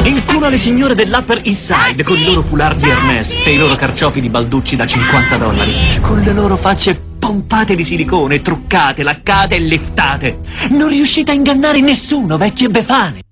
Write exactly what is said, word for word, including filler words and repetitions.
In culo alle signore dell'Upper East Side con i loro foulard di Hermès e i loro carciofi di Balducci da cinquanta dollari, con le loro facce pompate di silicone, truccate, laccate e liftate. Non riuscite a ingannare nessuno, vecchie befane.